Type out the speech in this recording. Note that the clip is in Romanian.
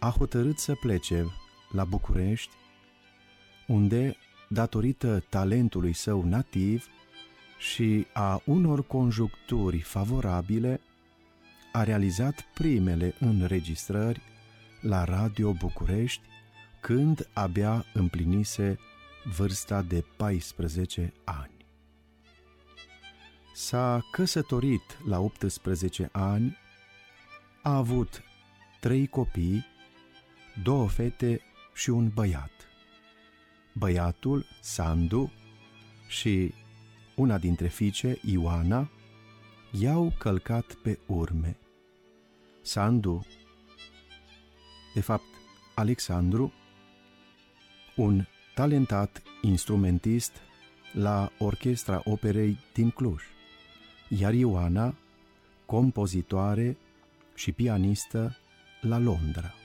a hotărât să plece la București, unde, datorită talentului său nativ și a unor conjuncturi favorabile, a realizat primele înregistrări la Radio București, când abia împlinise vârsta de 14 ani. S-a căsătorit la 18 ani, a avut 3 copii, 2 fete și un băiat. Băiatul, Sandu, și una dintre fiice, Ioana, i-au călcat pe urme. Sandu, de fapt Alexandru, un talentat instrumentist la Orchestra Operei din Cluj, iar Ioana, compozitoare și pianistă la Londra.